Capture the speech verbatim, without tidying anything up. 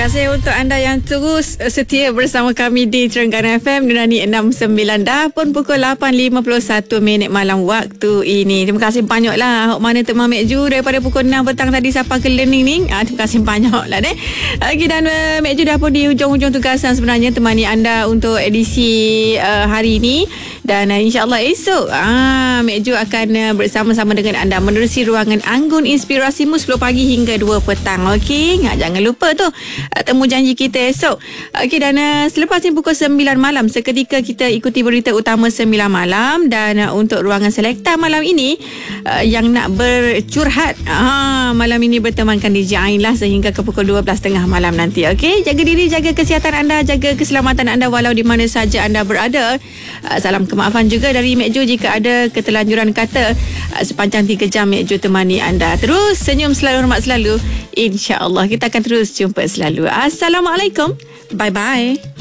kasih untuk anda yang terus setia bersama kami di Terengganu F M Nurani enam sembilan. Dah pun pukul lapan lima puluh satu minit malam waktu ini. Terima kasih banyaklah hok mana Tok Mek Ju daripada pukul enam petang tadi sampai ke learning ni. Ah, terima kasih banyaklah deh. Okey, dan uh, Mek Ju dah pun di hujung-hujung tugasan sebenarnya temani anda untuk edisi uh, hari ini. Dan uh, insya-Allah esok ah Mek Ju akan uh, bersama-sama dengan anda menerusi ruangan Anggun Inspirasimu sepuluh pagi hingga dua petang. Okey, ah, jangan lupa tu uh, temu janji kita esok. Okey, dan uh, selepas ni pukul sembilan malam seketika kita ikuti berita utama sembilan malam. Dan uh, untuk ruangan selekta malam ini uh, yang nak bercurhat ah, malam ini bertemankan D J Ain lah sehingga ke pukul dua belas tiga puluh malam nanti. Okey, jaga diri, jaga kesihatan anda, jaga keselamatan anda walau di mana saja anda berada. Uh, salam kemaafan juga dari Mek Ju jika ada ketelanjuran kata. uh, sepanjang tiga jam Mek Ju temani anda. Terus senyum selalu, hormat selalu. InsyaAllah kita akan terus jumpa selalu. Assalamualaikum. Bye-bye.